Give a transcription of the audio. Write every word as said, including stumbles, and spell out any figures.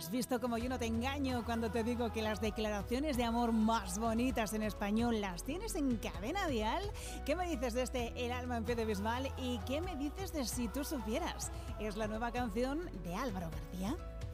¿Has visto cómo yo no te engaño cuando te digo que las declaraciones de amor más bonitas en español las tienes en Cadena Dial? ¿Qué me dices de este El alma en pie de Bisbal? ¿Y qué me dices de Si tú supieras? Es la nueva canción de Álvaro García.